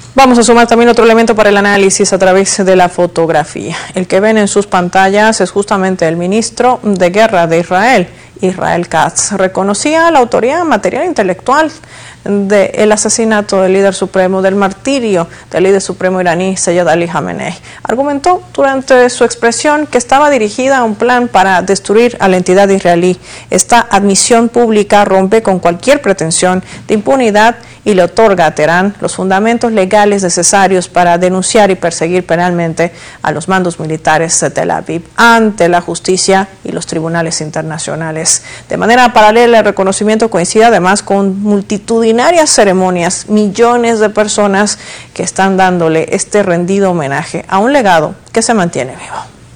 Vamos a sumar también otro elemento para el análisis a través de la fotografía. El que ven en sus pantallas es justamente el ministro de Guerra de Israel, Israel Katz. Reconocía la autoría material e intelectual del asesinato del líder supremo, del martirio del líder supremo iraní, Sayyid Ali Khamenei. Argumentó durante su expresión que estaba dirigida a un plan para destruir a la entidad israelí. Esta admisión pública rompe con cualquier pretensión de impunidad y le otorga a Teherán los fundamentos legales necesarios para denunciar y perseguir penalmente a los mandos militares de Tel Aviv ante la justicia y los tribunales internacionales. De manera paralela, el reconocimiento coincide además con multitudinarias ceremonias, millones de personas que están dándole este rendido homenaje a un legado que se mantiene vivo.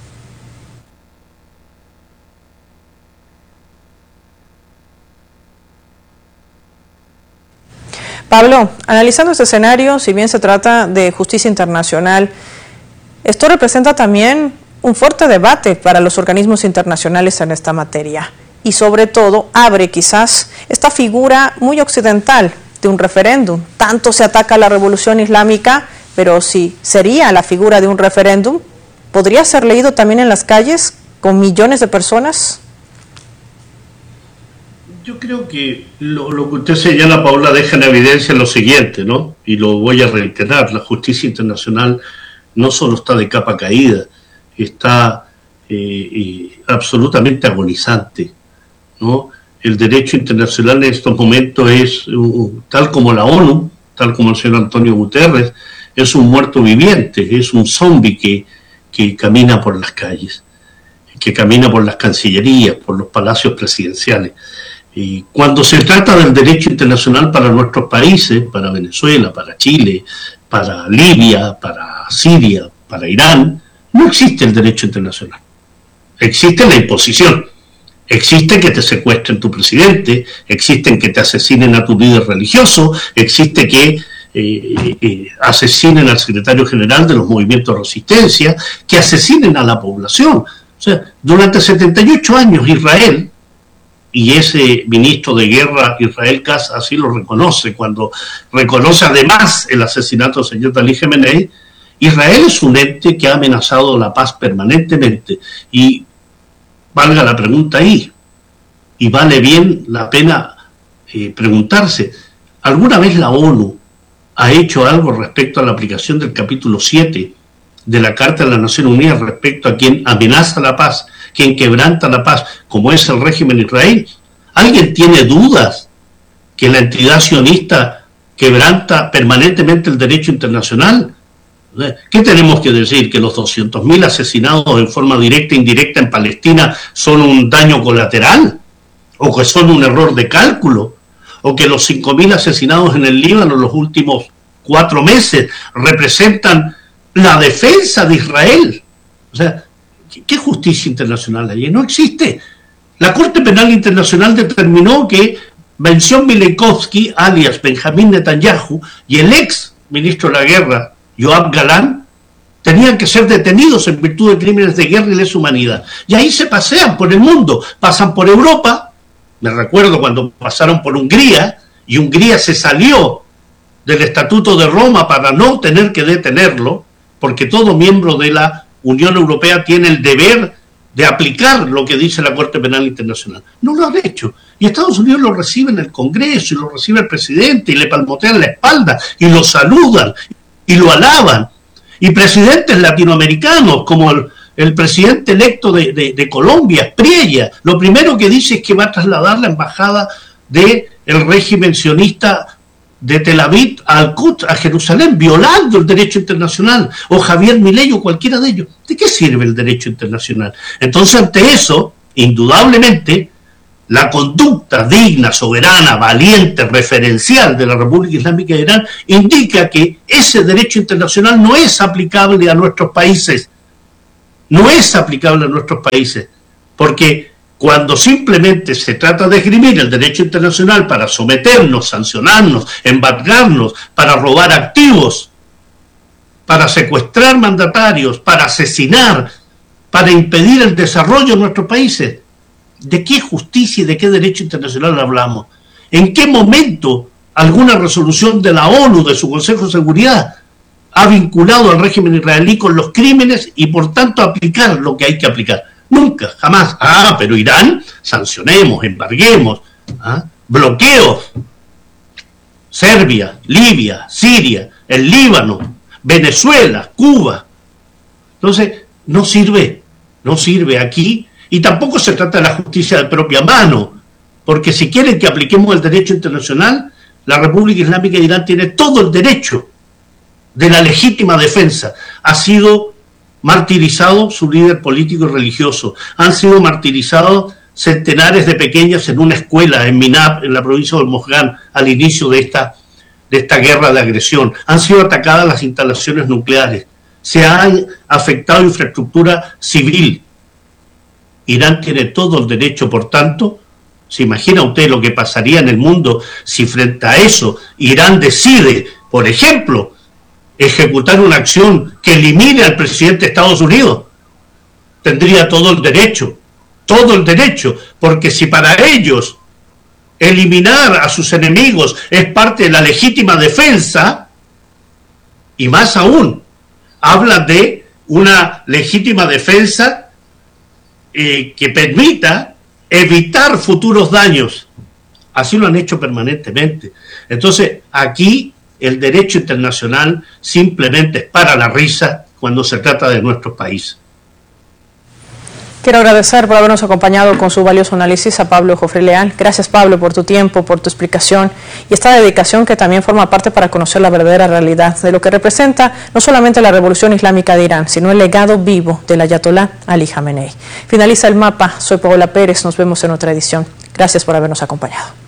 Pablo, analizando este escenario, si bien se trata de justicia internacional, esto representa también un fuerte debate para los organismos internacionales en esta materia y sobre todo abre quizás esta figura muy occidental de un referéndum. Tanto se ataca a la revolución islámica, pero si sería la figura de un referéndum, ¿podría ser leído también en las calles con millones de personas? Yo creo que lo que usted señala, Paula, deja en evidencia lo siguiente, ¿no? Y lo voy a reiterar: la justicia internacional no solo está de capa caída, está absolutamente agonizante, ¿no? El derecho internacional en estos momentos es, tal como la ONU, tal como el señor Antonio Guterres, es un muerto viviente, es un zombi que camina por las calles, que camina por las cancillerías, por los palacios presidenciales. Y cuando se trata del derecho internacional para nuestros países, para Venezuela, para Chile, para Libia, para Siria, para Irán, no existe el derecho internacional. Existe la imposición. Existe que te secuestren tu presidente, existe que te asesinen a tu líder religioso, existe que asesinen al secretario general de los movimientos de resistencia, que asesinen a la población. O sea, durante 78 años Israel, y ese ministro de guerra, Israel Katz, así lo reconoce, cuando reconoce además el asesinato del señor Ali Khamenei, Israel es un ente que ha amenazado la paz permanentemente. Y valga la pregunta ahí, y vale bien la pena preguntarse, ¿alguna vez la ONU ha hecho algo respecto a la aplicación del capítulo 7 de la Carta de las Naciones Unidas respecto a quien amenaza la paz, quien quebranta la paz, como es el régimen israelí? ¿Alguien tiene dudas que la entidad sionista quebranta permanentemente el derecho internacional? ¿Qué tenemos que decir? ¿Que los 200.000 asesinados en forma directa e indirecta en Palestina son un daño colateral? ¿O que son un error de cálculo? ¿O que los 5.000 asesinados en el Líbano en los últimos 4 meses representan la defensa de Israel? O sea, ¿qué justicia internacional hay? No existe. La Corte Penal Internacional determinó que Benzion Mileikovsky, alias Benjamín Netanyahu, y el ex ministro de la Guerra, Yoav Galán, tenían que ser detenidos en virtud de crímenes de guerra y lesa humanidad. Y ahí se pasean por el mundo, pasan por Europa. Me recuerdo cuando pasaron por Hungría, y Hungría se salió del Estatuto de Roma para no tener que detenerlo, porque todo miembro de la Unión Europea tiene el deber de aplicar lo que dice la Corte Penal Internacional. No lo han hecho. Y Estados Unidos lo recibe en el Congreso, y lo recibe el presidente, y le palmotean la espalda, y lo saludan, y lo alaban. Y presidentes latinoamericanos, como el presidente electo de Colombia, Priella, lo primero que dice es que va a trasladar la embajada del régimen sionista de Tel Aviv a Al-Quds, a Jerusalén, violando el derecho internacional, o Javier Milei o cualquiera de ellos. ¿De qué sirve el derecho internacional? Entonces, ante eso, indudablemente, la conducta digna, soberana, valiente, referencial de la República Islámica de Irán indica que ese derecho internacional no es aplicable a nuestros países. No es aplicable a nuestros países, porque cuando simplemente se trata de esgrimir el derecho internacional para someternos, sancionarnos, embargarnos, para robar activos, para secuestrar mandatarios, para asesinar, para impedir el desarrollo de nuestros países, ¿de qué justicia y de qué derecho internacional hablamos? ¿En qué momento alguna resolución de la ONU, de su Consejo de Seguridad, ha vinculado al régimen israelí con los crímenes y por tanto aplicar lo que hay que aplicar. Nunca, jamás. Pero Irán, sancionemos, embarguemos, bloqueos. Serbia, Libia, Siria, el Líbano, Venezuela, Cuba. Entonces, no sirve aquí, y tampoco se trata de la justicia de propia mano, porque si quieren que apliquemos el derecho internacional, la República Islámica de Irán tiene todo el derecho de la legítima defensa. Ha sido martirizado su líder político y religioso, han sido martirizados centenares de pequeñas en una escuela en Minab, en la provincia de Hormozgan, al inicio de esta guerra de agresión. Han sido atacadas las instalaciones nucleares. Se ha afectado infraestructura civil. Irán tiene todo el derecho, por tanto. ¿Se imagina usted lo que pasaría en el mundo si frente a eso Irán decide, por ejemplo, ejecutar una acción que elimine al presidente de Estados Unidos? Tendría todo el derecho, porque si para ellos eliminar a sus enemigos es parte de la legítima defensa, y más aún, habla de una legítima defensa que permita evitar futuros daños. Así lo han hecho permanentemente. Entonces, aquí el derecho internacional simplemente es para la risa cuando se trata de nuestros países. Quiero agradecer por habernos acompañado con su valioso análisis a Pablo Jofré Leal. Gracias, Pablo, por tu tiempo, por tu explicación y esta dedicación que también forma parte para conocer la verdadera realidad de lo que representa no solamente la revolución islámica de Irán, sino el legado vivo del ayatolá Ali Jamenei. Finaliza el mapa. Soy Paola Pérez. Nos vemos en otra edición. Gracias por habernos acompañado.